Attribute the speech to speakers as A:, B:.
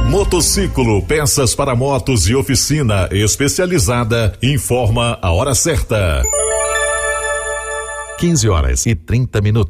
A: Motociclo, peças para motos e oficina especializada, informa a hora certa. 15h30.